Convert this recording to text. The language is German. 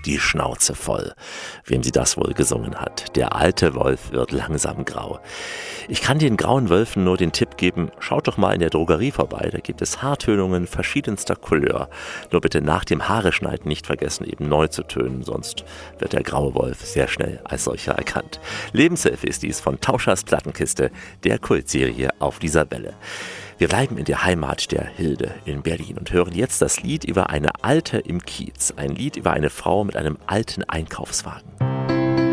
die Schnauze voll. Wem sie das wohl gesungen hat. Der alte Wolf wird langsam grau. Ich kann den grauen Wölfen nur den Tipp geben, schaut doch mal in der Drogerie vorbei. Da gibt es Haartönungen verschiedenster Couleur. Nur bitte nach dem Haare schneiden nicht vergessen, eben neu zu tönen, sonst wird der graue Wolf sehr schnell als solcher erkannt. Lebenshilfe ist dies von Tauschers Plattenkiste, der Kultserie auf dieser Welle. Wir bleiben in der Heimat der Hilde in Berlin und hören jetzt das Lied über eine Alte im Kiez. Ein Lied über eine Frau mit einem alten Einkaufswagen.